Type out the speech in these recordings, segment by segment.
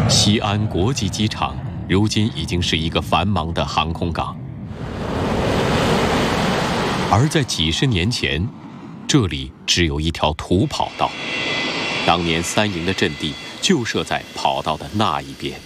西安国际机场如今已经是一个繁忙的航空港，而在几十年前，这里只有一条土跑道。当年3营的阵地就设在跑道的那一边。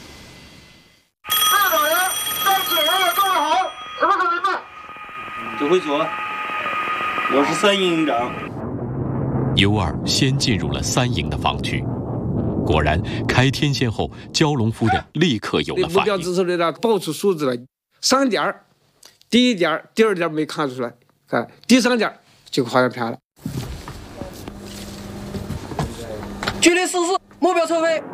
队长员在指挥也各位好，什么可明白？ 指挥所，我是3营营长。 U2先进入了3营的防区。果然，开天线后，蛟龙夫人立刻有了反应。 目标指示的呢，报出数字了，3点，第1点、第2点没看出来，看第3点就好像偏了。 距离44，目标测飞。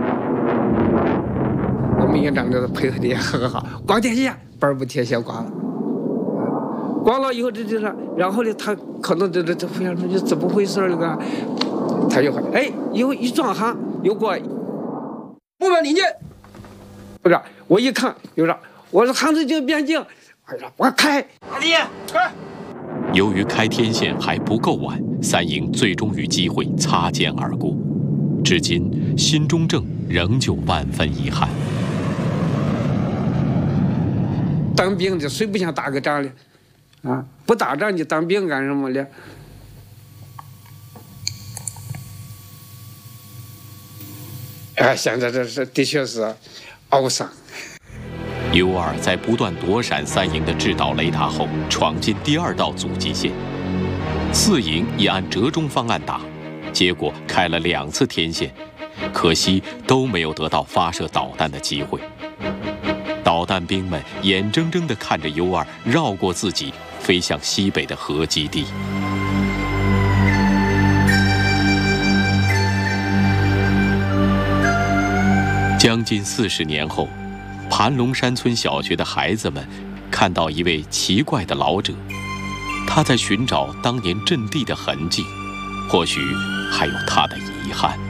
我们营长这配合的也很好，挂天线，板不天线挂了，挂了以后然后呢，他可能这飞行员怎么回事这个，他就哎，以后一转航。有过目标临近， 不是我一看有啥，我说航次就边境，哎呀，我开， 阿弟，开。 由于开天线还不够晚，3营最终与机会擦肩而过，至今心中正仍旧万分遗憾。 当兵的谁不想打个仗呢？啊，不打仗你当兵干什么呢？现在这是的确是懊丧。 U2在不断躲闪3营的制导雷达后，闯进第2道阻击线。4营也按折中方案打，结果开了2次天线，可惜都没有得到发射导弹的机会。导弹兵们眼睁睁地看着 U2绕过自己，飞向西北的核基地。将近40年后，盘龙山村小学的孩子们看到一位奇怪的老者，他在寻找当年阵地的痕迹，或许还有他的遗憾。